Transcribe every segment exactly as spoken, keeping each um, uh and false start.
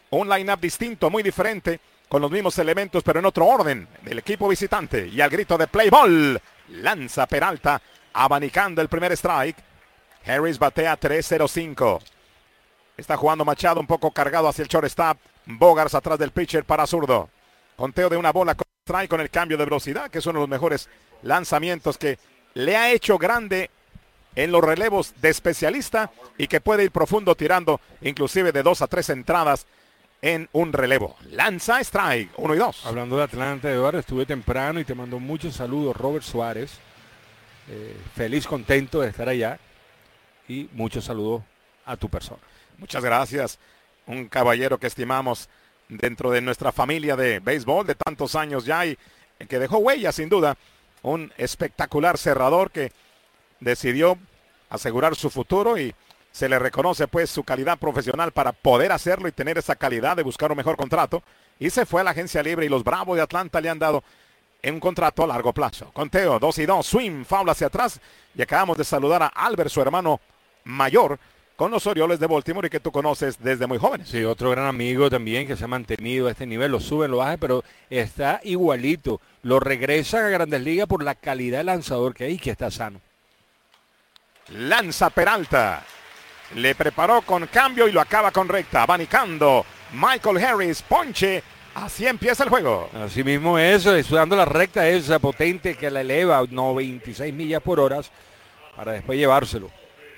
Un line-up distinto, muy diferente, con los mismos elementos, pero en otro orden, del equipo visitante. Y al grito de play ball, lanza Peralta, abanicando el primer strike. Harris batea tres cero cinco. Está jugando Machado un poco cargado hacia el shortstop. Bogaerts atrás del pitcher para zurdo. Conteo de una bola con strike con el cambio de velocidad, que es uno de los mejores lanzamientos que le ha hecho grande en los relevos de especialista y que puede ir profundo tirando inclusive de dos a tres entradas en un relevo. Lanza strike, uno y dos. Hablando de Atlanta, Eduardo, estuve temprano y te mando muchos saludos, Robert Suárez. Eh, feliz, contento de estar allá y muchos saludos a tu persona. Muchas gracias. Un caballero que estimamos dentro de nuestra familia de béisbol de tantos años ya y que dejó huella sin duda. Un espectacular cerrador que decidió asegurar su futuro y se le reconoce pues su calidad profesional para poder hacerlo y tener esa calidad de buscar un mejor contrato. Y se fue a la agencia libre y los Bravos de Atlanta le han dado en un contrato a largo plazo. Conteo, dos y dos, swing, foul hacia atrás. Y acabamos de saludar a Albert, su hermano mayor, con los Orioles de Baltimore y que tú conoces desde muy jóvenes. Sí, otro gran amigo también que se ha mantenido a este nivel, lo sube, lo baja, pero está igualito. Lo regresan a Grandes Ligas por la calidad de lanzador que hay y que está sano. Lanza Peralta. Le preparó con cambio y lo acaba con recta. Abanicando Michael Harris, ponche. Así empieza el juego. Así mismo eso, dando la recta esa potente que la eleva a noventa y seis millas por hora para después llevárselo.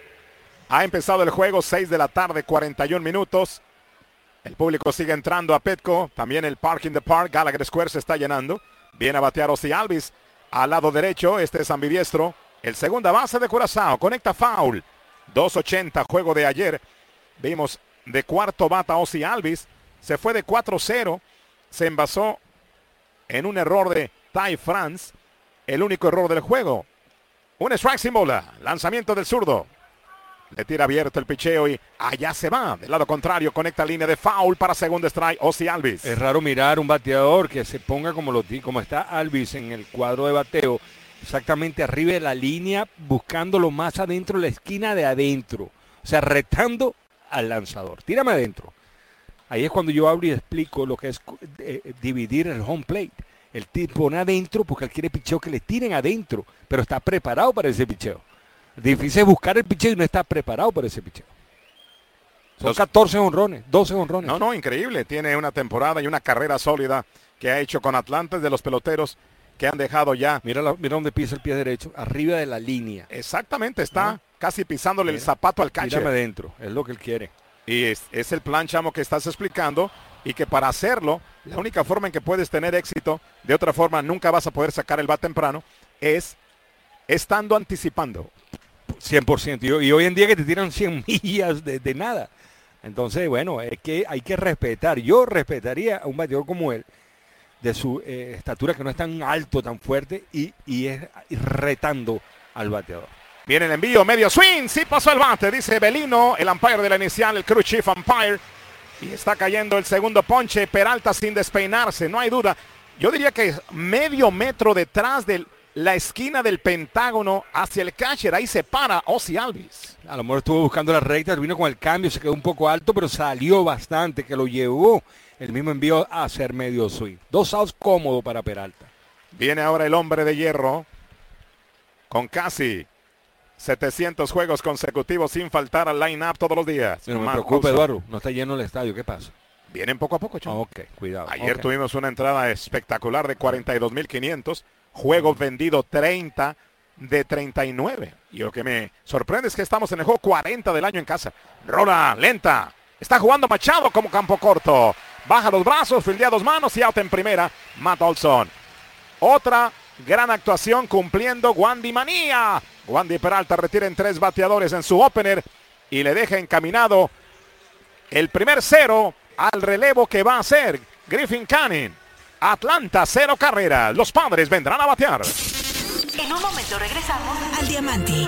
Ha empezado el juego, seis de la tarde, cuarenta y un minutos. El público sigue entrando a Petco. También el Park in the Park, Gallagher Square se está llenando. Viene a batear Ozzie Albies al lado derecho. Este es ambidiestro. El segunda base de Curazao. Conecta foul. dos ochenta, juego de ayer. Vimos de cuarto bata Ozzie Albies. Se fue de cuatro cero. Se envasó en un error de Ty France. El único error del juego. Un strike sin bola. Lanzamiento del zurdo. Le tira abierto el picheo y allá se va. Del lado contrario conecta línea de foul para segundo strike Ozzie Albies. Es raro mirar un bateador que se ponga como, lo, como está Albies en el cuadro de bateo. Exactamente arriba de la línea, buscándolo más adentro, la esquina de adentro. O sea, retando al lanzador. Tírame adentro. Ahí es cuando yo hablo y explico lo que es eh, dividir el home plate. El tipo pone adentro porque él quiere picheo que le tiren adentro, pero está preparado para ese picheo. Difícil buscar el picheo y no está preparado para ese picheo. Son catorce honrones, doce honrones. No, no, increíble. Tiene una temporada y una carrera sólida que ha hecho con Atlanta, de los peloteros que han dejado ya. Mira, la, mira dónde pisa el pie derecho, arriba de la línea. Exactamente, está ¿no? Casi pisándole Mira, el zapato al catcher. Tírame adentro, es lo que él quiere. Y es, es el plan, Chamo, que estás explicando y que para hacerlo, la única forma en que puedes tener éxito, de otra forma nunca vas a poder sacar el bat temprano, es estando anticipando. cien por ciento. Y, y hoy en día que te tiran cien millas de, de nada. Entonces, bueno, es que hay que respetar. Yo respetaría a un bateador como él, de su eh, estatura que no es tan alto, tan fuerte, y, y es retando al bateador. Viene el envío, medio swing, sí pasó el bate, dice Belino, el umpire de la inicial, el crew chief umpire. Y está cayendo el segundo ponche, Peralta sin despeinarse, no hay duda. Yo diría que medio metro detrás de la esquina del pentágono hacia el catcher, ahí se para Ozzie Albies. A lo mejor estuvo buscando la recta, vino con el cambio, se quedó un poco alto, pero salió bastante, que lo llevó el mismo envío a hacer medio swing. Dos outs cómodo para Peralta. Viene ahora el hombre de hierro, con casi setecientos juegos consecutivos sin faltar al line-up todos los días. No me preocupa, Eduardo, no está lleno el estadio, ¿qué pasa? Vienen poco a poco, Chamo. Oh, ok, cuidado. Ayer okay. tuvimos una entrada espectacular de cuarenta y dos mil quinientos, juegos vendidos treinta de treinta y nueve. Y lo que me sorprende es que estamos en el juego cuarenta del año en casa. Rola lenta, está jugando Machado como campo corto. Baja los brazos, fildea dos manos y out en primera, Matt Olson. Otra gran actuación cumpliendo Wandy Manía. Wandy Peralta retira en tres bateadores en su opener y le deja encaminado el primer cero al relevo que va a ser Griffin Canning. Atlanta, cero carreras. Los Padres vendrán a batear. En un momento regresamos al Diamante.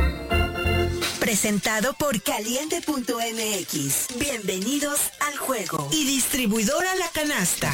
Presentado por Caliente punto M X. Bienvenidos al juego. Y distribuidora La Canasta.